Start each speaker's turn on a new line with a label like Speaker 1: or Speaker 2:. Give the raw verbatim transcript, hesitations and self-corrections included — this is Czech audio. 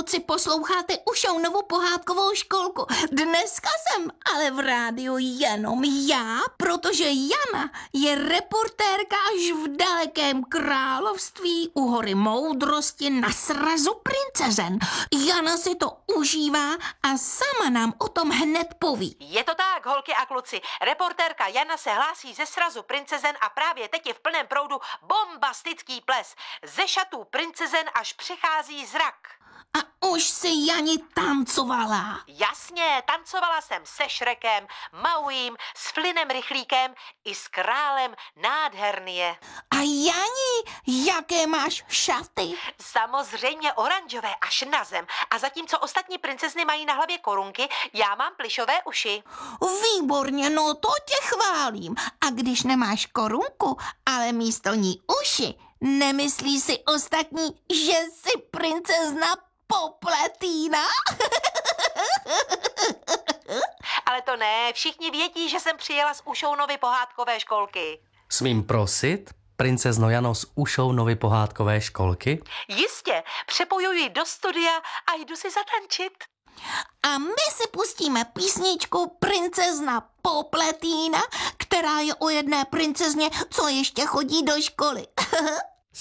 Speaker 1: kluci, posloucháte Ušounovu pohádkovou školku. Dneska jsem ale v rádiu jenom já, protože Jana je reportérka až v dalekém království u hory moudrosti na srazu princezen. Jana si to užívá a sama nám o tom hned poví.
Speaker 2: Je to tak, holky a kluci. Reportérka Jana se hlásí ze srazu princezen a právě teď je v plném proudu bombastický ples. Ze šatů princezen až přichází zrak.
Speaker 1: A už si Jani tancovala.
Speaker 2: Jasně, tancovala jsem se Šrekem, Mauím, s Flinem Rychlíkem i s králem nádherně.
Speaker 1: A Jani, jaké máš šaty?
Speaker 2: Samozřejmě oranžové až na zem. A zatímco ostatní princezny mají na hlavě korunky, já mám plišové uši.
Speaker 1: Výborně, no to tě chválím. A když nemáš korunku, ale místo ní uši, nemyslí si ostatní, že jsi princezna Popletína?
Speaker 2: Ale to ne, všichni vědí, že jsem přijela z Ušounovy pohádkové školky.
Speaker 3: Smím prosit, princezno Jano z Ušounovy pohádkové školky?
Speaker 2: Jistě, přepojuji do studia a jdu si zatančit.
Speaker 1: A my si pustíme písničku Princezna Popletína, která je o jedné princezně, co ještě chodí do školy.